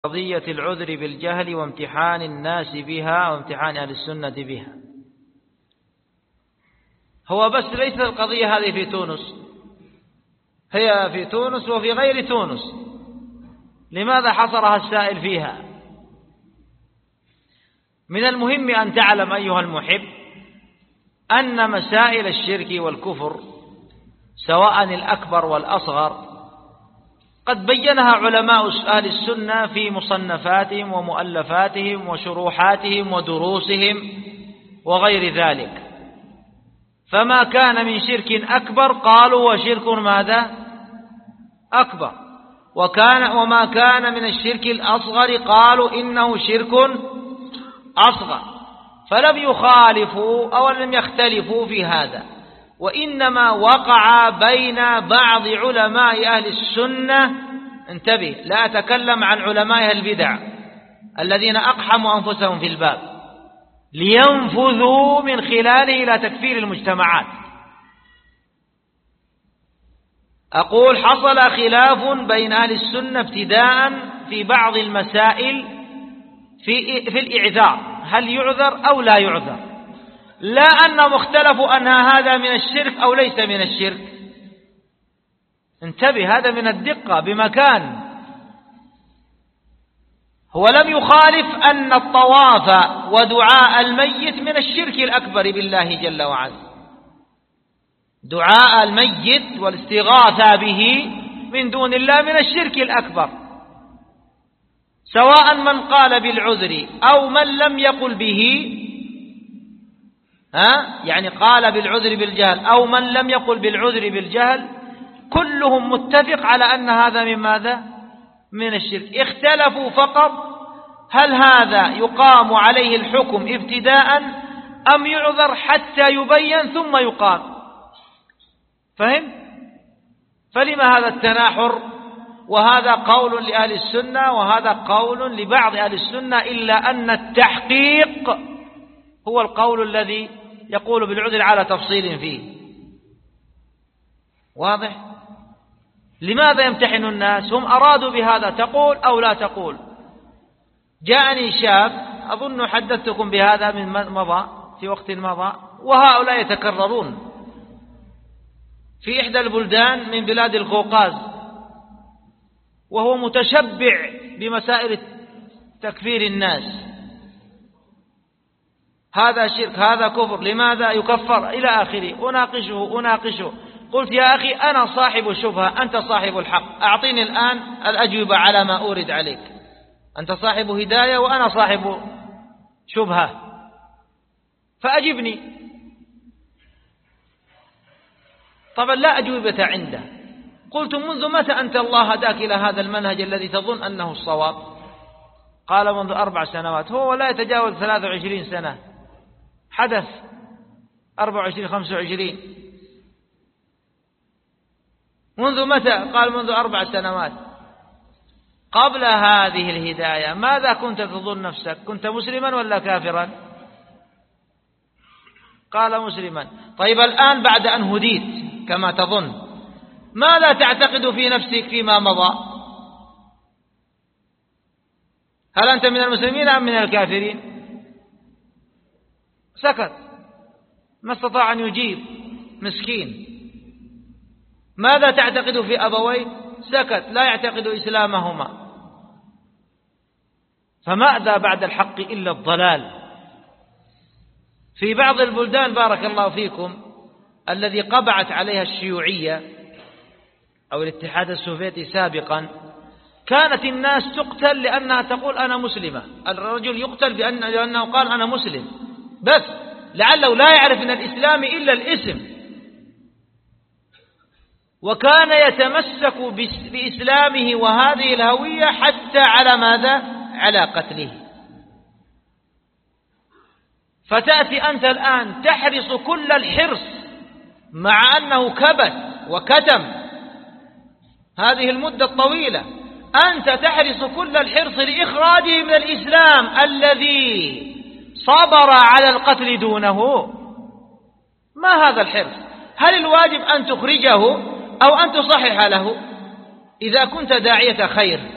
قضية العذر بالجهل وامتحان الناس بها وامتحان أهل السنة بها. هو بس ليست القضية هذه في تونس، هي في تونس وفي غير تونس. لماذا حصرها السائل فيها؟ من المهم أن تعلم أيها المحب أن مسائل الشرك والكفر سواء الأكبر والأصغر قد بينها علماء أهل السنة في مصنفاتهم ومؤلفاتهم وشروحاتهم ودروسهم وغير ذلك. فما كان من شرك أكبر قالوا وشرك ماذا؟ أكبر. وما كان من الشرك الأصغر قالوا إنه شرك أصغر. فلم يخالفوا أو لم يختلفوا في هذا، وإنما وقع بين بعض علماء أهل السنة. انتبه، لا أتكلم عن علماء أهل البدع الذين أقحموا أنفسهم في الباب لينفذوا من خلاله إلى تكفير المجتمعات. أقول حصل خلاف بين أهل السنة ابتداء في بعض المسائل في الإعذار، هل يعذر أو لا يعذر، لا أنهم اختلفوا أن هذا من الشرك أو ليس من الشرك. انتبه، هذا من الدقة بمكان. هو لم يخالف أن الطواف ودعاء الميت من الشرك الأكبر بالله جل وعلا. دعاء الميت والاستغاثة به من دون الله من الشرك الأكبر، سواء من قال بالعذر أو من لم يقل به، يعني قال بالعذر بالجهل أو من لم يقل بالعذر بالجهل، كلهم متفق على أن هذا من ماذا؟ من الشرك. اختلفوا فقط هل هذا يقام عليه الحكم ابتداء أم يعذر حتى يبين ثم يقام. فهم؟ فلما هذا التناحر؟ وهذا قول لأهل السنة وهذا قول لبعض أهل السنة، إلا أن التحقيق هو القول الذي يقول بالعذر على تفصيل فيه. واضح؟ لماذا يمتحن الناس؟ هم أرادوا بهذا، تقول أو لا تقول. جاءني شاب، أظن حدثتكم بهذا من مضى في وقت مضى، وهؤلاء يتكررون في إحدى البلدان من بلاد القوقاز، وهو متشبع بمسائل تكفير الناس. هذا شرك، هذا كفر، لماذا يكفر إلى آخره. أناقشه قلت يا أخي أنا صاحب الشبهة، أنت صاحب الحق، أعطيني الآن الأجوبة على ما أورد عليك. أنت صاحب هداية وأنا صاحب شبهة، فأجبني. طبعا لا أجوبة عنده. قلت منذ متى أنت الله هداك إلى هذا المنهج الذي تظن أنه الصواب؟ قال منذ 4 سنوات. هو لا يتجاوز 23 سنة، حدث 24 25. منذ متى؟ قال منذ 4 سنوات. قبل هذه الهداية ماذا كنت تظن نفسك؟ كنت مسلما ولا كافرا؟ قال مسلما. طيب الآن بعد أن هديت كما تظن، ماذا تعتقد في نفسك فيما مضى؟ هل أنت من المسلمين أم من الكافرين؟ سكت، ما استطاع أن يجيب، مسكين. ماذا تعتقد في أبويك؟ سكت، لا يعتقد إسلامهما. فماذا بعد الحق إلا الضلال؟ في بعض البلدان بارك الله فيكم الذي قبعت عليها الشيوعية أو الاتحاد السوفيتي سابقا، كانت الناس تقتل لأنها تقول أنا مسلمة. الرجل يقتل لأنه قال أنا مسلم، بس لعله لا يعرف من الإسلام إلا الاسم، وكان يتمسك بإسلامه وهذه الهوية حتى على ماذا؟ على قتله. فتأتي أنت الآن تحرص كل الحرص مع أنه كبت وكتم هذه المدة الطويلة، أنت تحرص كل الحرص لإخراجه من الإسلام الذي صبر على القتل دونه. ما هذا الحرص؟ هل الواجب أن تخرجه أو أن تصحح له؟ إذا كنت داعية خير